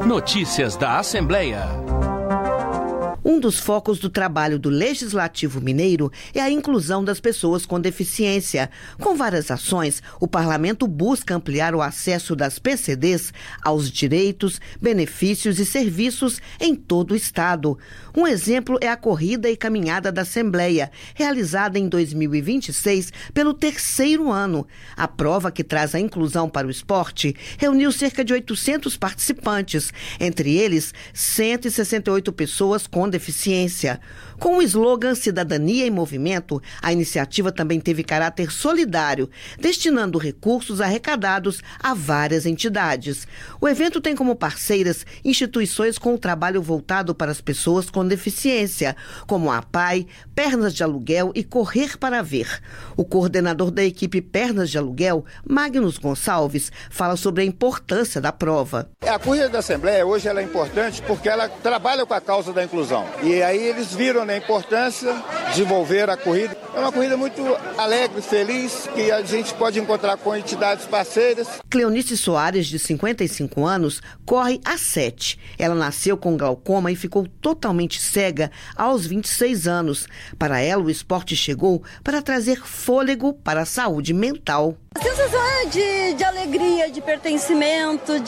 Notícias da Assembleia. Um dos focos do trabalho do Legislativo Mineiro é a inclusão das pessoas com deficiência. Com várias ações, o Parlamento busca ampliar o acesso das PCDs aos direitos, benefícios e serviços em todo o Estado. Um exemplo é a Corrida e Caminhada da Assembleia, realizada em 2026 pelo 3º ano. A prova, que traz a inclusão para o esporte, reuniu cerca de 800 participantes, entre eles 168 pessoas com deficiência. Com o slogan Cidadania em Movimento, a iniciativa também teve caráter solidário, destinando recursos arrecadados a várias entidades. O evento tem como parceiras instituições com o trabalho voltado para as pessoas com deficiência, como a APAI, Pernas de Aluguel e Correr para Ver. O coordenador da equipe Pernas de Aluguel, Magnus Gonçalves, fala sobre a importância da prova. A Corrida da Assembleia hoje ela é importante porque ela trabalha com a causa da inclusão. E aí eles viram a importância de desenvolver a corrida. É uma corrida muito alegre, feliz, que a gente pode encontrar com entidades parceiras. Cleonice Soares, de 55 anos, corre há 7. Ela nasceu com glaucoma e ficou totalmente cega aos 26 anos. Para ela, o esporte chegou para trazer fôlego para a saúde mental. A sensação é de alegria, de pertencimento,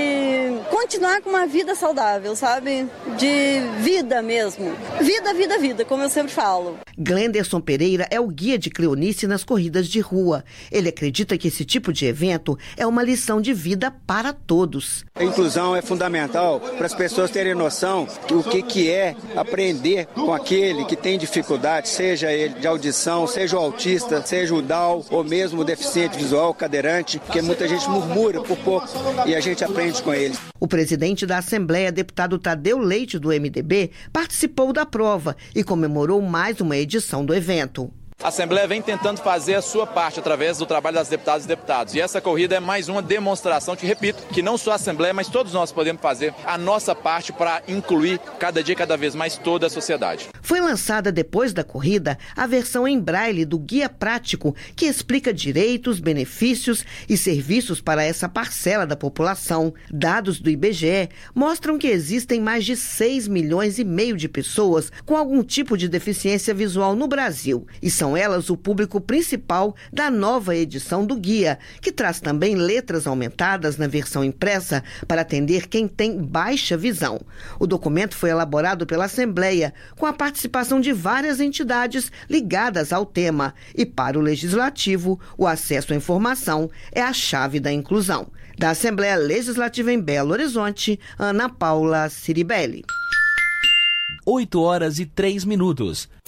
de continuar com uma vida saudável, sabe? De vida mesmo. Vida, como eu sempre falo. Glenderson Pereira é o guia de Cleonice nas corridas de rua. Ele acredita que esse tipo de evento é uma lição de vida para todos. A inclusão é fundamental para as pessoas terem noção do que é aprender com aquele que tem dificuldade, seja ele de audição, seja o autista, seja o Down ou mesmo o deficiente visual, cadeirante, porque muita gente murmura por pouco e a gente aprende com eles. O presidente da Assembleia, deputado Tadeu Leite, do MDB, participou da prova e comemorou mais uma edição do evento. A Assembleia vem tentando fazer a sua parte através do trabalho das deputadas e deputados. E essa corrida é mais uma demonstração, te repito, que não só a Assembleia, mas todos nós podemos fazer a nossa parte para incluir cada dia, cada vez mais toda a sociedade. Foi lançada depois da corrida a versão em braille do Guia Prático, que explica direitos, benefícios e serviços para essa parcela da população. Dados do IBGE mostram que existem mais de 6,5 milhões de pessoas com algum tipo de deficiência visual no Brasil. E são elas o público principal da nova edição do guia, que traz também letras aumentadas na versão impressa para atender quem tem baixa visão. O documento foi elaborado pela Assembleia, com a participação de várias entidades ligadas ao tema. E para o Legislativo, o acesso à informação é a chave da inclusão. Da Assembleia Legislativa em Belo Horizonte, Ana Paula Ciribelli. 8h03.